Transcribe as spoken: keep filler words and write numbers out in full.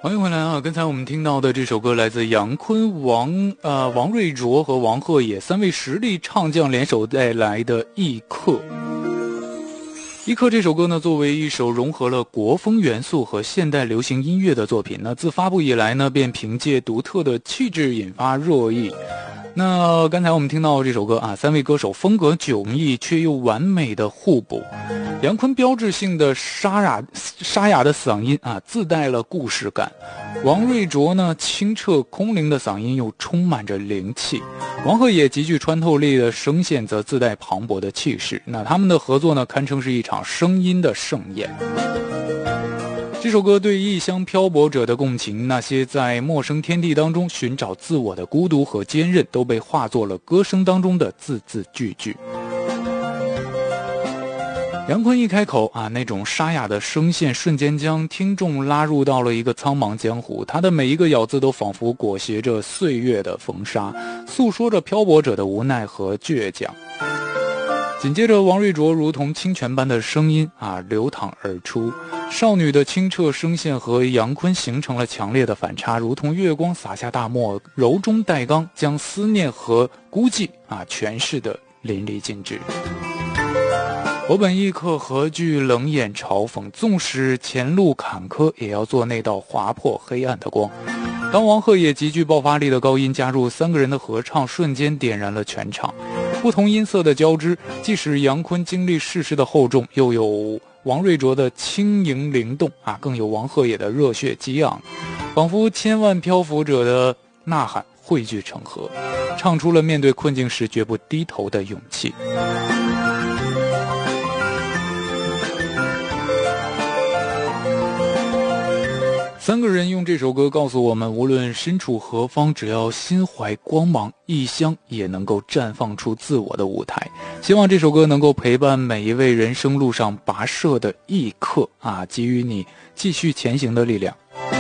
欢迎回来啊！刚才我们听到的这首歌来自杨坤、王呃王瑞卓和王鹤野三位实力唱将联手带来的《异客》。《异客》这首歌呢，作为一首融合了国风元素和现代流行音乐的作品，那自发布以来呢，便凭借独特的气质引发热议。那刚才我们听到这首歌啊，三位歌手风格迥异却又完美的互补。杨坤标志性的沙哑沙哑的嗓音啊，自带了故事感。王瑞卓呢，清澈空灵的嗓音又充满着灵气。王鹤野极具穿透力的声线则自带磅礴的气势。那他们的合作呢，堪称是一场声音的盛宴。这首歌对异乡漂泊者的共情，那些在陌生天地当中寻找自我的孤独和坚韧，都被化作了歌声当中的字字句句。杨坤一开口啊，那种沙哑的声线瞬间将听众拉入到了一个苍茫江湖，他的每一个咬字都仿佛裹挟着岁月的风沙，诉说着漂泊者的无奈和倔强。紧接着王瑞卓如同清泉般的声音啊流淌而出，少女的清澈声线和杨坤形成了强烈的反差，如同月光洒下大漠，柔中带刚，将思念和孤寂啊诠释的淋漓尽致。我本亦客何惧冷眼嘲讽，纵使前路坎坷，也要做那道划破黑暗的光。当王鹤野极具爆发力的高音加入三个人的合唱，瞬间点燃了全场。不同音色的交织，既使杨坤经历世事的厚重，又有王瑞卓的轻盈灵动啊，更有王鹤野的热血激昂，仿佛千万漂浮者的呐喊汇聚成河，唱出了面对困境时绝不低头的勇气。三个人用这首歌告诉我们，无论身处何方，只要心怀光芒，异乡也能够绽放出自我的舞台。希望这首歌能够陪伴每一位人生路上跋涉的异客啊，给予你继续前行的力量。